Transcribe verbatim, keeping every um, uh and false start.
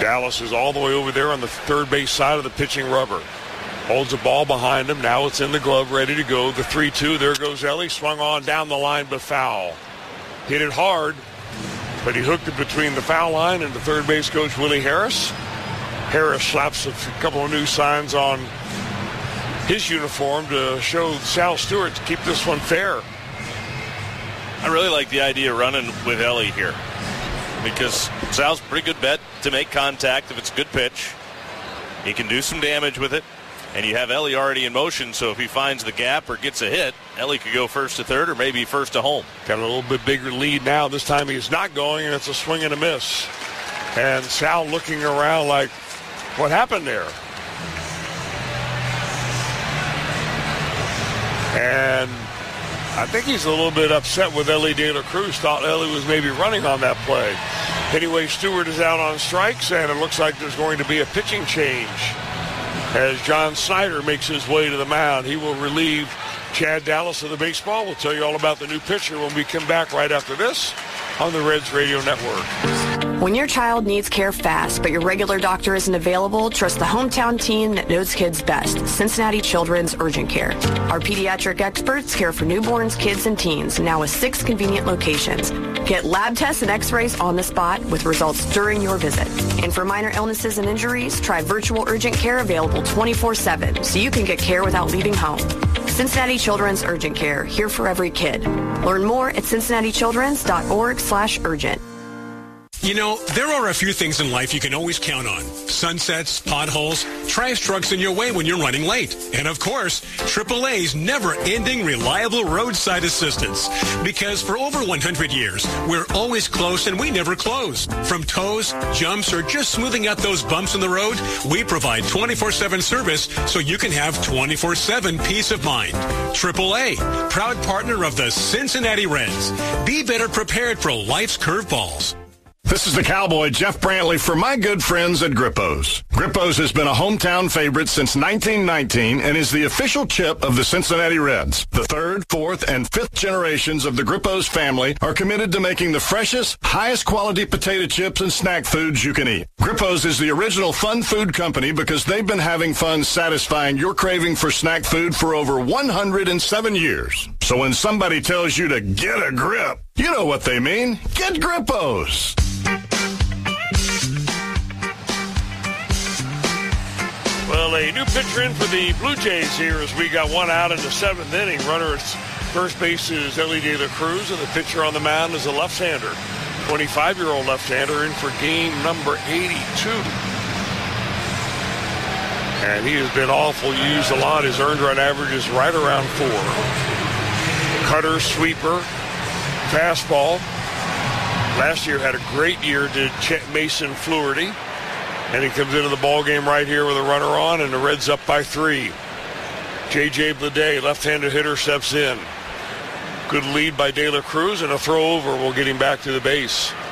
Dallas is all the way over there on the third base side of the pitching rubber. Holds the ball behind him. Now it's in the glove, ready to go. The three two. There goes Ellie. Swung on down the line, but foul. Hit it hard, but he hooked it between the foul line and the third base coach, Willie Harris. Harris slaps a couple of new signs on his uniform to show Sal Stewart to keep this one fair. I really like the idea of running with Ellie here because Sal's a pretty good bet to make contact if it's a good pitch. He can do some damage with it, and you have Ellie already in motion, so if he finds the gap or gets a hit, Ellie could go first to third or maybe first to home. Got a little bit bigger lead now. This time he's not going, and it's a swing and a miss. And Sal looking around like, what happened there? And I think he's a little bit upset with Ellie De La Cruz. Thought Ellie was maybe running on that play. Anyway, Stewart is out on strikes, and it looks like there's going to be a pitching change as John Snyder makes his way to the mound. He will relieve Chad Dallas of the baseball. We'll tell you all about the new pitcher when we come back right after this on the Reds Radio Network. When your child needs care fast, but your regular doctor isn't available, trust the hometown team that knows kids best, Cincinnati Children's Urgent Care. Our pediatric experts care for newborns, kids, and teens, now with six convenient locations. Get lab tests and x-rays on the spot with results during your visit. And for minor illnesses and injuries, try virtual urgent care available twenty-four seven so you can get care without leaving home. Cincinnati Children's Urgent Care, here for every kid. Learn more at cincinnati children's dot org slash urgent. You know, there are a few things in life you can always count on. Sunsets, potholes, trash trucks in your way when you're running late. And of course, triple A's never-ending reliable roadside assistance. Because for over one hundred years, we're always close and we never close. From tows, jumps, or just smoothing out those bumps in the road, we provide twenty-four seven service so you can have twenty-four seven peace of mind. triple A, proud partner of the Cincinnati Reds. Be better prepared for life's curveballs. This is the Cowboy, Jeff Brantley, for my good friends at Grippo's. Grippo's has been a hometown favorite since nineteen nineteen and is the official chip of the Cincinnati Reds. The third, fourth, and fifth generations of the Grippo's family are committed to making the freshest, highest quality potato chips and snack foods you can eat. Grippo's is the original fun food company because they've been having fun satisfying your craving for snack food for over one hundred seven years. So when somebody tells you to get a grip, you know what they mean. Get Grippo's. Well, a new pitcher in for the Blue Jays here as we got one out in the seventh inning. Runner at first base is Ellie De La Cruz, and the pitcher on the mound is a left-hander. twenty-five-year-old left-hander in for game number eighty-two. And he has been awful used a lot. His earned run average is right around four. Cutter, sweeper, fastball. Last year had a great year, did Mason Fluharty. And he comes into the ball game right here with a runner on, and the Reds up by three. J J Bleday, left-handed hitter, steps in. Good lead by De La Cruz, and a throw over will get him back to the base.